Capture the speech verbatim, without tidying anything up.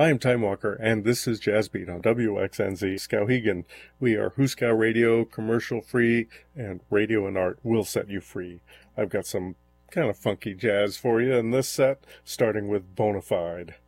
I am Time Walker, and this is Jazz Beat on W X N Z Skowhegan. We are Huskow Radio, commercial-free, and radio and art will set you free. I've got some kind of funky jazz for you in this set, starting with Bonafide.